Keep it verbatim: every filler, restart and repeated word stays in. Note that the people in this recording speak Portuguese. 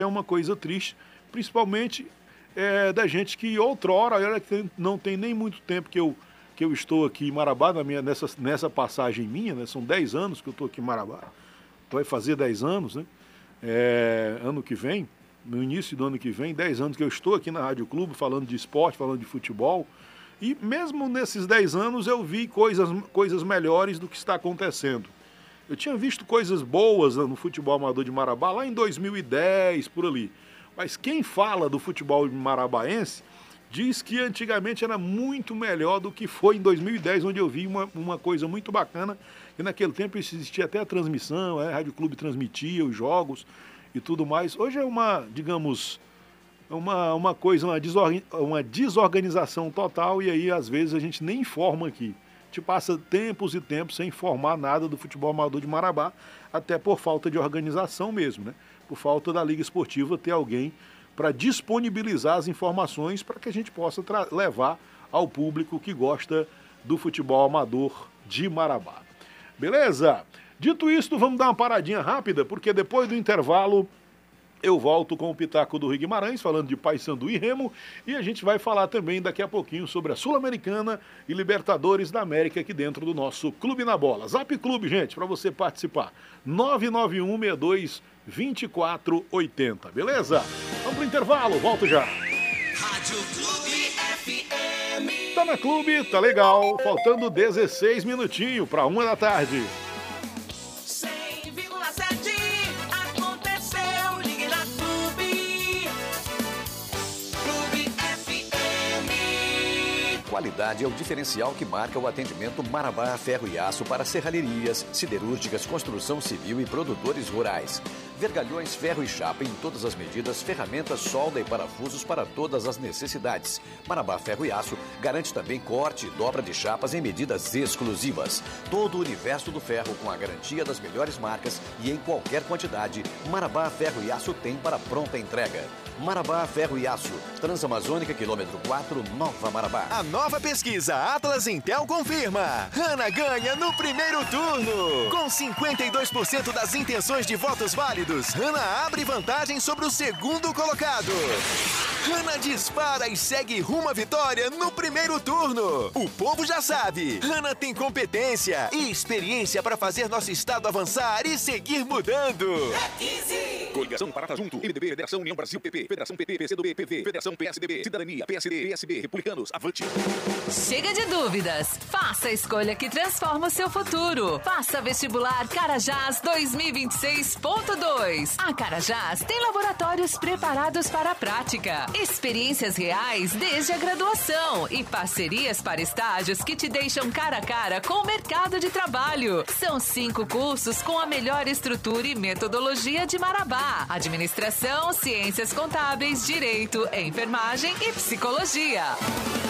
é uma coisa triste, principalmente é, da gente que outrora, olha, que não tem nem muito tempo que eu, que eu estou aqui em Marabá, na minha, nessa, nessa passagem minha, né? São dez anos que eu estou aqui em Marabá, vai fazer dez anos, né? É, ano que vem, no início do ano que vem, dez anos que eu estou aqui na Rádio Clube falando de esporte, falando de futebol, e mesmo nesses dez anos eu vi coisas, coisas melhores do que está acontecendo. Eu tinha visto coisas boas no futebol amador de Marabá lá em dois mil e dez, por ali. Mas quem fala do futebol marabaense diz que antigamente era muito melhor do que foi em dois mil e dez, onde eu vi uma, uma coisa muito bacana, que naquele tempo existia até a transmissão, a Rádio Clube transmitia os jogos e tudo mais. Hoje é uma, digamos, uma, uma coisa, uma, desorgan, uma desorganização total, e aí às vezes a gente nem informa aqui. A gente passa tempos e tempos sem informar nada do futebol amador de Marabá, até por falta de organização mesmo, né? Por falta da Liga Esportiva ter alguém para disponibilizar as informações para que a gente possa levar ao público que gosta do futebol amador de Marabá. Beleza? Dito isto, vamos dar uma paradinha rápida, porque depois do intervalo eu volto com o Pitaco do Rui Guimarães, falando de Paysandu e Remo, e a gente vai falar também daqui a pouquinho sobre a Sul-Americana e Libertadores da América aqui dentro do nosso Clube na Bola. Zap Clube, gente, para você participar. nove nove um seis dois dois quatro oito zero, beleza? Vamos pro intervalo, volto já. Rádio Clube F M. Tá na Clube, tá legal, faltando dezesseis minutinhos para uma da tarde. Qualidade é o diferencial que marca o atendimento Marabá Ferro e Aço para serralherias, siderúrgicas, construção civil e produtores rurais. Vergalhões, ferro e chapa em todas as medidas, ferramentas, solda e parafusos para todas as necessidades. Marabá Ferro e Aço garante também corte e dobra de chapas em medidas exclusivas. Todo o universo do ferro com a garantia das melhores marcas e em qualquer quantidade, Marabá Ferro e Aço tem para pronta entrega. Marabá Ferro e Aço, Transamazônica, quilômetro quatro, Nova Marabá. A nova pesquisa Atlas Intel confirma. Hanna ganha no primeiro turno. Com cinquenta e dois por cento das intenções de votos válidos, Hanna abre vantagem sobre o segundo colocado. Hanna dispara e segue rumo à vitória no primeiro turno. O povo já sabe. Hanna tem competência e experiência para fazer nosso estado avançar e seguir mudando. É quinze. Coligação Parata Junto, M D B, Federação União Brasil, P P, Federação P P, P C do B, P V, Federação P S D B, Cidadania, P S D, P S B, Republicanos, avante. Chega de dúvidas. Faça a escolha que transforma o seu futuro. Faça vestibular Carajás dois mil e vinte e seis ponto dois. A Carajás tem laboratórios preparados para a prática, experiências reais desde a graduação e parcerias para estágios que te deixam cara a cara com o mercado de trabalho. São cinco cursos com a melhor estrutura e metodologia de Marabá: administração, ciências contábeis, direito, enfermagem e psicologia.